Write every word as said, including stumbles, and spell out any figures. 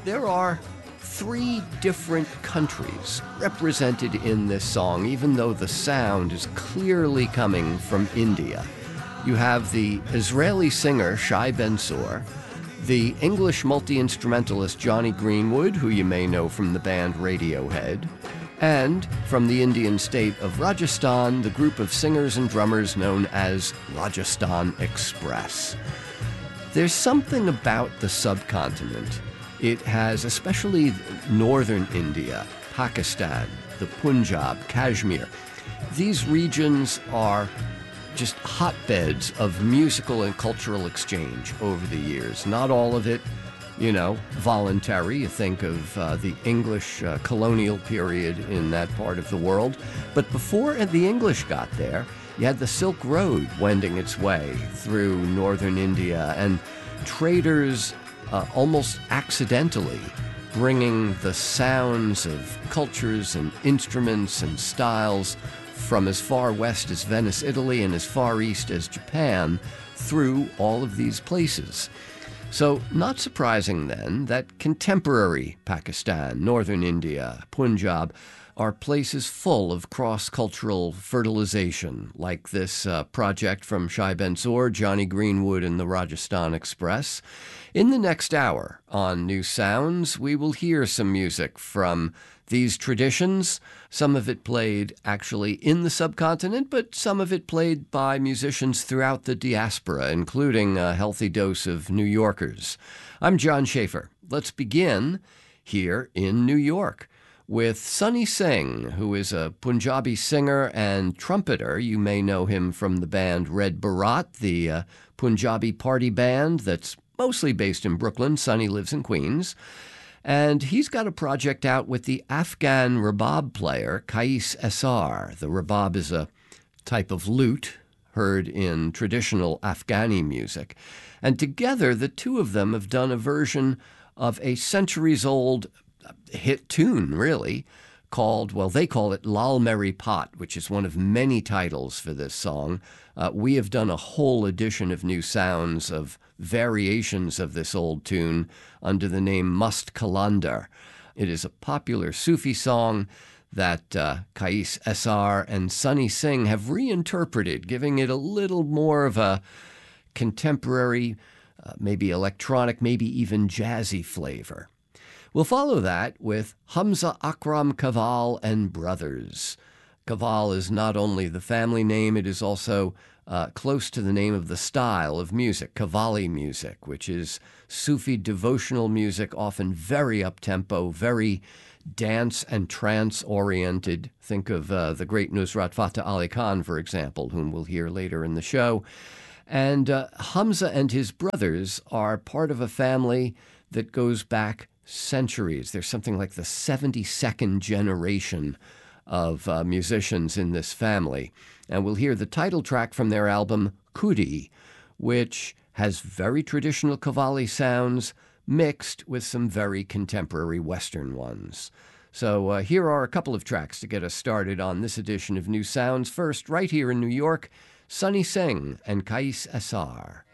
There are three different countries represented in this song, even though the sound is clearly coming from India. You have the Israeli singer Shai Ben-Tzur, the English multi-instrumentalist Jonny Greenwood, who you may know from the band Radiohead, and from the Indian state of Rajasthan, the group of singers and drummers known as Rajasthan Express. There's something about the subcontinent. It has, especially northern India, Pakistan, the Punjab, Kashmir. These regions are just hotbeds of musical and cultural exchange over the years. Not all of it, you know, voluntary. You think of uh, the English uh, colonial period in that part of the world. But before the English got there, you had the Silk Road wending its way through northern India, and traders uh, almost accidentally bringing the sounds of cultures and instruments and styles from as far west as Venice, Italy, and as far east as Japan through all of these places. So, not surprising then that contemporary Pakistan, northern India, Punjab, are places full of cross-cultural fertilization, like this uh, project from Shai Ben-Tzur, Jonny Greenwood, and the Rajasthan Express. In the next hour on New Sounds, we will hear some music from these traditions, some of it played actually in the subcontinent, but some of it played by musicians throughout the diaspora, including a healthy dose of New Yorkers. I'm John Schaefer. Let's begin here in New York with Sunny Singh, who is a Punjabi singer and trumpeter. You may know him from the band Red Baraat, the uh, Punjabi party band that's mostly based in Brooklyn. Sunny lives in Queens. And he's got a project out with the Afghan rabab player, Qais Essar. The rabab is a type of lute heard in traditional Afghani music. And together, the two of them have done a version of a centuries-old hit tune, really, called, well, they call it Lal Meri Pot, which is one of many titles for this song. Uh, we have done a whole edition of New Sounds of variations of this old tune under the name Must Kalandar. It is a popular Sufi song that uh, Qais Essar and Sunny Singh have reinterpreted, giving it a little more of a contemporary, uh, maybe electronic, maybe even jazzy flavor. We'll follow that with Hamza Akram Kaval and Brothers. Kaval is not only the family name, it is also uh, close to the name of the style of music, Qawwali music, which is Sufi devotional music, often very up-tempo, very dance and trance-oriented. Think of uh, the great Nusrat Fateh Ali Khan, for example, whom we'll hear later in the show. And uh, Hamza and his brothers are part of a family that goes back centuries. There's something like the seventy-second generation of uh, musicians in this family. And we'll hear the title track from their album, Kudi, which has very traditional Qawwali sounds mixed with some very contemporary Western ones. So uh, here are a couple of tracks to get us started on this edition of New Sounds. First, right here in New York, Sunny Singh and Qais Essar.